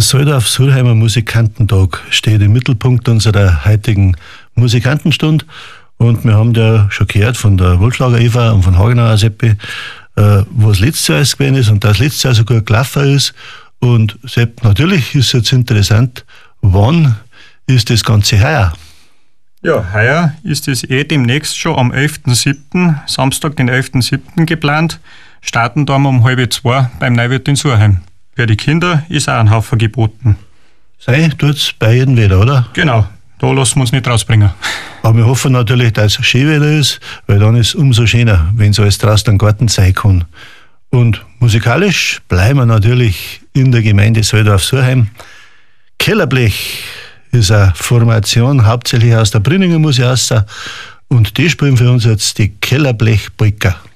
Soldorf-Sulheimer Musikantentag steht im Mittelpunkt unserer heutigen Musikantenstunde. Und wir haben ja schon gehört von der Wohlschlager Eva und von Hagenauer Seppi, was letztes Jahr gewesen ist und das letztes Jahr so gut gelaufen ist. Und Sepp, natürlich ist jetzt interessant, wann ist das Ganze heuer? Ja, heuer ist es demnächst schon am 11.07., Samstag, den 11.07. geplant. Starten da um 1:30 beim Neuwirt in Surheim. Für die Kinder ist auch ein Haufen geboten. Sei, tut's bei jedem wieder, oder? Genau, da lassen wir uns nicht rausbringen. Aber wir hoffen natürlich, dass es schön wieder ist, weil dann ist es umso schöner, wenn es alles draußen am Garten sein kann. Und musikalisch bleiben wir natürlich in der Gemeinde Soldorf-Surheim. Kellerblech ist eine Formation, hauptsächlich aus der Brünninger Musik raus. Und die spielen für uns jetzt die Kellerblech-Polka.